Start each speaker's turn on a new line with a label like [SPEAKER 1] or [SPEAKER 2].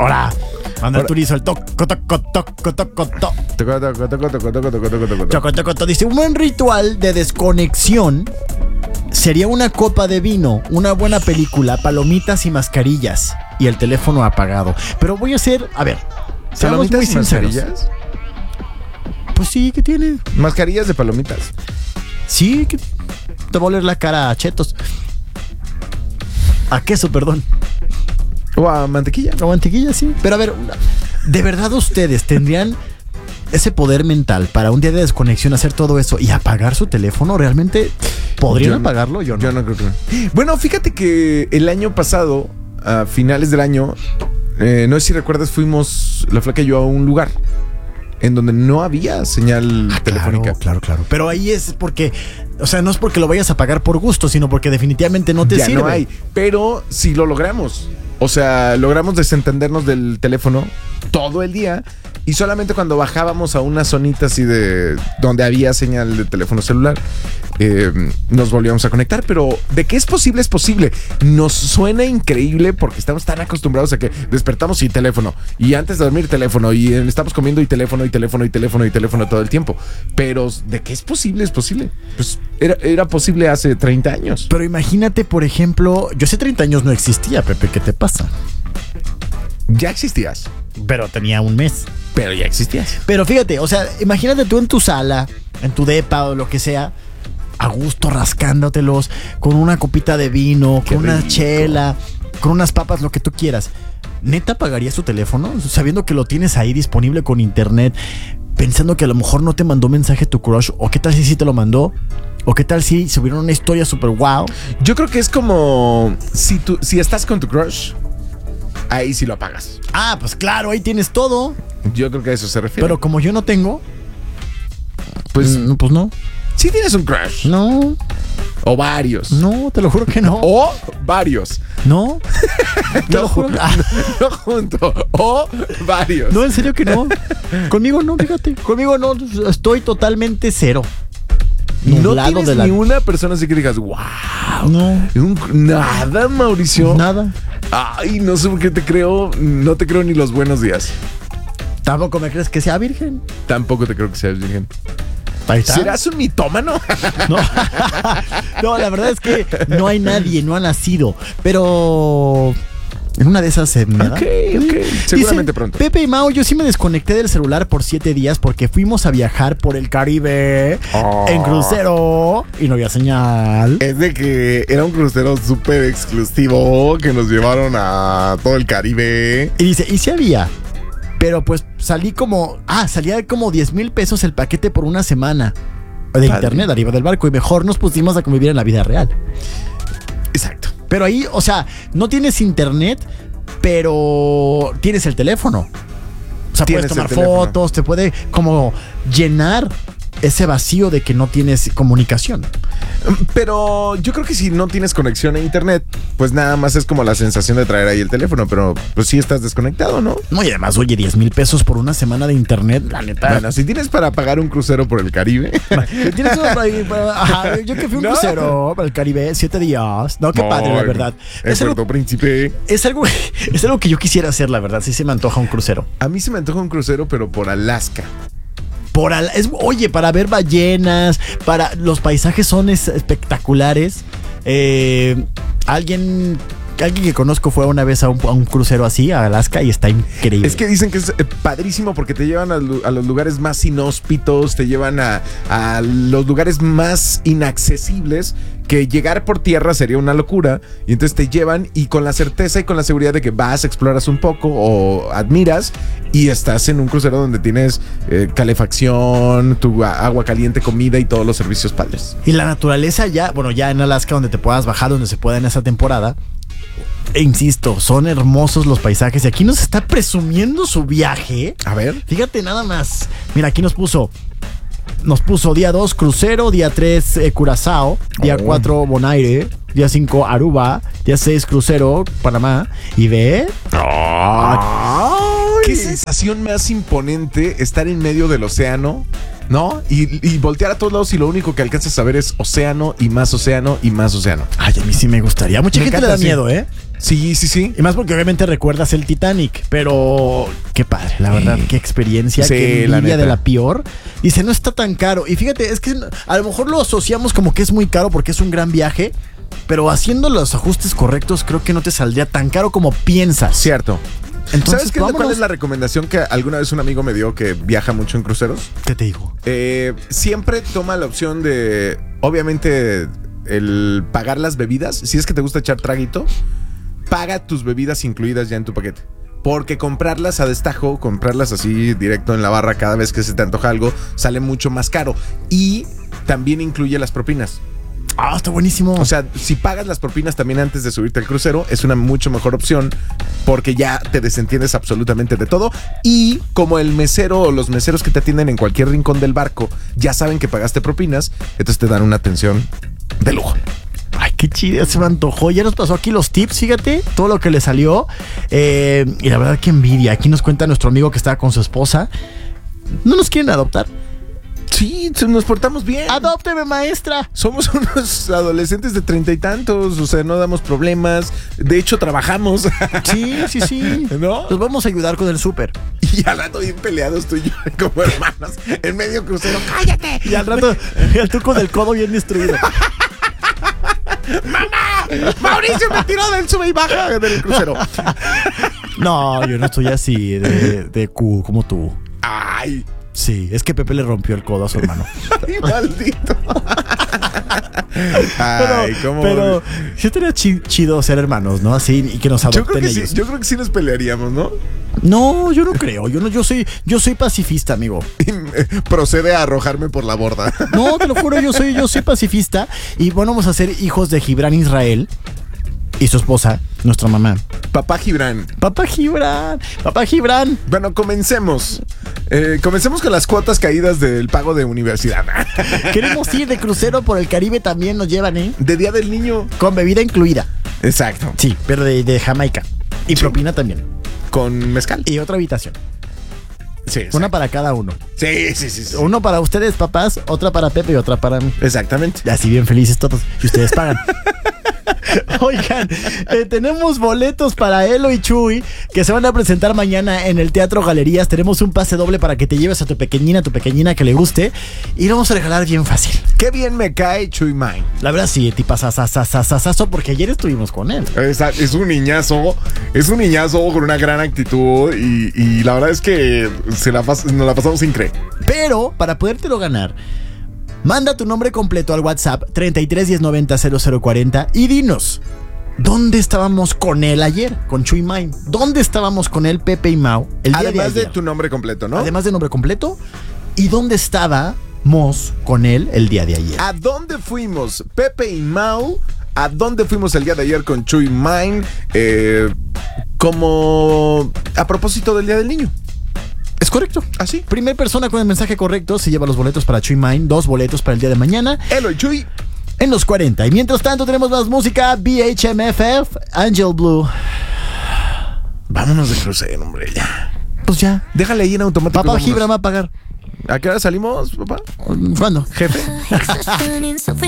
[SPEAKER 1] Ahora, manda el turizo, el toco. Dice, un buen ritual de desconexión sería una copa de vino, una buena película, palomitas y mascarillas y el teléfono apagado. Pero voy a hacer, a ver, seamos muy sinceros. ¿Mascarillas? Pues sí, ¿qué tiene?
[SPEAKER 2] Mascarillas de palomitas.
[SPEAKER 1] Sí, que te va a oler la cara a chetos. A queso, perdón.
[SPEAKER 2] O a mantequilla.
[SPEAKER 1] O a mantequilla, sí. Pero a ver, ¿de verdad ustedes tendrían ese poder mental para un día de desconexión hacer todo eso y apagar su teléfono? ¿Realmente podrían apagarlo? Yo no.
[SPEAKER 2] Yo no creo que no. Bueno, fíjate que el año pasado, a finales del año, no sé si recuerdas, fuimos la flaca y yo a un lugar en donde no había señal telefónica.
[SPEAKER 1] Claro. Pero ahí es porque, o sea, no es porque lo vayas a pagar por gusto, sino porque definitivamente no te sirve.
[SPEAKER 2] No hay, pero si lo logramos. O sea, logramos desentendernos del teléfono todo el día y solamente cuando bajábamos a una zonita así de donde había señal de teléfono celular, nos volvíamos a conectar. Pero de que es posible, es posible. Nos suena increíble porque estamos tan acostumbrados a que despertamos y teléfono, y antes de dormir teléfono, y estamos comiendo y teléfono todo el tiempo. Pero de que es posible, es posible. Pues era posible hace 30 años.
[SPEAKER 1] Pero imagínate, por ejemplo, yo hace 30 años no existía, Pepe, ¿qué te pasa?
[SPEAKER 2] Ya existías.
[SPEAKER 1] Pero tenía un mes.
[SPEAKER 2] Pero ya existías.
[SPEAKER 1] Pero fíjate, o sea, imagínate tú en tu sala, en tu depa o lo que sea, a gusto rascándotelos, con una copita de vino, con una chela, con unas papas, lo que tú quieras. ¿Neta pagarías tu teléfono? Sabiendo que lo tienes ahí disponible con internet, pensando que a lo mejor no te mandó mensaje tu crush, o qué tal si sí te lo mandó, o qué tal si subieron una historia super wow.
[SPEAKER 2] Yo creo que es como si estás con tu crush, ahí sí lo apagas.
[SPEAKER 1] Ah, pues claro, ahí tienes todo.
[SPEAKER 2] Yo creo que a eso se refiere.
[SPEAKER 1] Pero como yo no tengo,
[SPEAKER 2] pues
[SPEAKER 1] no.
[SPEAKER 2] Sí tienes un crush.
[SPEAKER 1] No.
[SPEAKER 2] O varios.
[SPEAKER 1] No, te lo juro que no.
[SPEAKER 2] O varios.
[SPEAKER 1] No. Te lo juro.
[SPEAKER 2] No junto. O varios.
[SPEAKER 1] No, en serio que no. Conmigo no, fíjate. Conmigo no. Estoy totalmente cero.
[SPEAKER 2] No tienes ni una persona así que digas, wow.
[SPEAKER 1] No.
[SPEAKER 2] Nada, Mauricio.
[SPEAKER 1] Nada.
[SPEAKER 2] Ay, no sé por qué te creo. No te creo ni los buenos días.
[SPEAKER 1] ¿Tampoco me crees que sea virgen?
[SPEAKER 2] Tampoco te creo que seas virgen.
[SPEAKER 1] ¿Serás
[SPEAKER 2] un mitómano?
[SPEAKER 1] No, la verdad es que no hay nadie, no ha nacido. Pero en una de esas se me da.
[SPEAKER 2] Ok. Seguramente pronto.
[SPEAKER 1] Pepe y Mau, yo sí me desconecté del celular por 7 días porque fuimos a viajar por el Caribe en crucero y no había señal.
[SPEAKER 2] Es de que era un crucero súper exclusivo que nos llevaron a todo el Caribe.
[SPEAKER 1] Y dice, y sí había. Pero pues salía como 10,000 pesos el paquete por una semana de internet arriba del barco, y mejor nos pusimos a convivir en la vida real.
[SPEAKER 2] Exacto.
[SPEAKER 1] Pero ahí, o sea, no tienes internet, pero tienes el teléfono. O sea, puedes tomar fotos, te puede como llenar ese vacío de que no tienes comunicación.
[SPEAKER 2] Pero yo creo que si no tienes conexión a internet, pues nada más es como la sensación de traer ahí el teléfono, pero pues sí estás desconectado, ¿no?
[SPEAKER 1] No, y además, oye, 10,000 pesos por una semana de internet, la neta.
[SPEAKER 2] Bueno, si tienes para pagar un crucero por el Caribe.
[SPEAKER 1] ¿Tienes para yo que fui un crucero para el Caribe 7 días. No, qué padre, la verdad.
[SPEAKER 2] En Puerto Príncipe.
[SPEAKER 1] Es algo que yo quisiera hacer, la verdad. Sí se me antoja un crucero.
[SPEAKER 2] A mí se me antoja un crucero, pero por Alaska.
[SPEAKER 1] Oye, para ver ballenas, los paisajes son espectaculares. Alguien que conozco fue una vez a un crucero así, a Alaska, y está increíble.
[SPEAKER 2] Es que dicen que es padrísimo porque te llevan a los lugares más inhóspitos, te llevan a los lugares más inaccesibles, que llegar por tierra sería una locura, y entonces te llevan y con la certeza y con la seguridad de que vas, exploras un poco o admiras, y estás en un crucero donde tienes calefacción, tu agua caliente, comida y todos los servicios padres.
[SPEAKER 1] Y la naturaleza ya en Alaska, donde te puedas bajar, donde se pueda en esa temporada. E insisto, son hermosos los paisajes. Y aquí nos está presumiendo su viaje.
[SPEAKER 2] A ver.
[SPEAKER 1] Fíjate nada más. Mira, aquí nos puso día 2 crucero, día 3 Curazao, día 4 Bonaire, día 5 Aruba, día 6 crucero Panamá. Y ve.
[SPEAKER 2] ¡Qué sensación más imponente estar en medio del océano! ¿No? Y voltear a todos lados y lo único que alcanzas a ver es océano y más océano y más océano.
[SPEAKER 1] Ay, a mí sí me gustaría. Mucha gente le da miedo, ¿eh?
[SPEAKER 2] Sí, sí, sí.
[SPEAKER 1] Y más porque obviamente recuerdas el Titanic, pero qué padre, la verdad, qué experiencia,
[SPEAKER 2] Sí,
[SPEAKER 1] qué
[SPEAKER 2] la
[SPEAKER 1] envidia
[SPEAKER 2] neta.
[SPEAKER 1] de la peor. Dice, no está tan caro. Y fíjate, es que a lo mejor lo asociamos como que es muy caro porque es un gran viaje, pero haciendo los ajustes correctos creo que no te saldría tan caro como piensas.
[SPEAKER 2] Cierto.
[SPEAKER 1] Entonces,
[SPEAKER 2] ¿Sabes cuál
[SPEAKER 1] vámonos.
[SPEAKER 2] es la recomendación que alguna vez un amigo me dio que viaja mucho en cruceros?
[SPEAKER 1] ¿Qué te digo?
[SPEAKER 2] Siempre toma la opción de, obviamente, el pagar las bebidas. Si es que te gusta echar traguito, paga tus bebidas incluidas ya en tu paquete. Porque comprarlas a destajo, comprarlas así directo en la barra cada vez que se te antoja algo, sale mucho más caro. Y también incluye las propinas.
[SPEAKER 1] Ah, está buenísimo.
[SPEAKER 2] O sea, si pagas las propinas también antes de subirte al crucero, es una mucho mejor opción porque ya te desentiendes absolutamente de todo. Y como el mesero o los meseros que te atienden en cualquier rincón del barco ya saben que pagaste propinas, entonces te dan una atención de lujo.
[SPEAKER 1] Ay, qué chido, se me antojó. Ya nos pasó aquí los tips, fíjate, todo lo que le salió. Y la verdad, qué envidia. Aquí nos cuenta nuestro amigo que estaba con su esposa. ¿No nos quieren adoptar?
[SPEAKER 2] Sí, nos portamos bien.
[SPEAKER 1] ¡Adópteme, maestra!
[SPEAKER 2] Somos unos adolescentes de 30 y tantos, o sea, no damos problemas. De hecho, trabajamos.
[SPEAKER 1] Sí, sí, sí.
[SPEAKER 2] ¿No?
[SPEAKER 1] Los vamos a ayudar con el súper.
[SPEAKER 2] Y al rato bien peleados tú y yo como hermanos en medio crucero. ¡Cállate!
[SPEAKER 1] Y al rato, tú con el codo bien destruido.
[SPEAKER 2] ¡Mamá! ¡Mauricio me tiró del sube y baja del crucero!
[SPEAKER 1] No, yo no estoy así de Q como tú.
[SPEAKER 2] ¡Ay!
[SPEAKER 1] Sí, es que Pepe le rompió el codo a su hermano.
[SPEAKER 2] ¡Ay, maldito! Ay, ¿cómo?
[SPEAKER 1] Pero sí estaría chido ser hermanos, ¿no? Así, y que nos
[SPEAKER 2] Yo
[SPEAKER 1] adopten
[SPEAKER 2] creo que
[SPEAKER 1] ellos.
[SPEAKER 2] sí, yo creo que sí nos pelearíamos, ¿no?
[SPEAKER 1] No, yo no creo. Yo soy pacifista, amigo.
[SPEAKER 2] Y procede a arrojarme por la borda.
[SPEAKER 1] No, te lo juro, yo soy pacifista. Y bueno, vamos a ser hijos de Gibran Israel y su esposa, nuestra mamá.
[SPEAKER 2] Papá Gibran.
[SPEAKER 1] Papá Gibran.
[SPEAKER 2] Bueno, comencemos. Comencemos con las cuotas caídas del pago de universidad.
[SPEAKER 1] Queremos ir de crucero por el Caribe, también nos llevan, ¿eh?
[SPEAKER 2] De Día del Niño.
[SPEAKER 1] Con bebida incluida.
[SPEAKER 2] Exacto.
[SPEAKER 1] Sí, pero de Jamaica. Y propina también.
[SPEAKER 2] Con mezcal.
[SPEAKER 1] Y otra habitación.
[SPEAKER 2] Sí,
[SPEAKER 1] Una para cada uno.
[SPEAKER 2] sí.
[SPEAKER 1] Uno para ustedes, papás, otra para Pepe y otra para mí.
[SPEAKER 2] Exactamente.
[SPEAKER 1] Y así bien felices todos. Y ustedes pagan. Oigan, tenemos boletos para Elo y Chuy que se van a presentar mañana en el Teatro Galerías. Tenemos un pase doble para que te lleves a tu pequeñina que le guste. Y lo vamos a regalar bien fácil.
[SPEAKER 2] Qué bien me cae Chuy Mine.
[SPEAKER 1] La verdad sí, tipazazazazazazo, porque ayer estuvimos con él.
[SPEAKER 2] Es un niñazo con una gran actitud y la verdad es que nos la pasamos increíble.
[SPEAKER 1] Pero para podértelo ganar, manda tu nombre completo al WhatsApp 33 10 90 0040 y dinos, ¿dónde estábamos con él ayer? Con Chuy Mine. ¿Dónde estábamos con él, Pepe y Mau, el día
[SPEAKER 2] Además
[SPEAKER 1] de
[SPEAKER 2] de
[SPEAKER 1] ayer?
[SPEAKER 2] tu nombre completo, ¿no?
[SPEAKER 1] Además de nombre completo. ¿Y dónde estábamos con él el día de ayer?
[SPEAKER 2] ¿A dónde fuimos, Pepe y Mau? ¿A dónde fuimos el día de ayer con Chuy Mine? Como a propósito del Día del Niño.
[SPEAKER 1] Es correcto.
[SPEAKER 2] ¿Así?
[SPEAKER 1] Primer persona con el mensaje correcto se lleva los boletos para Chuy Mine, 2 boletos para el día de mañana
[SPEAKER 2] Elo y Chuy.
[SPEAKER 1] en los 40. Y mientras tanto tenemos más música. BHMFF, Angel Blue.
[SPEAKER 2] Vámonos de crucero, hombre, ya.
[SPEAKER 1] Pues ya.
[SPEAKER 2] Déjale ahí en automático.
[SPEAKER 1] Papá
[SPEAKER 2] vámonos.
[SPEAKER 1] Gibran va a pagar.
[SPEAKER 2] ¿A qué hora salimos, papá?
[SPEAKER 1] ¿Cuándo?
[SPEAKER 2] Jefe.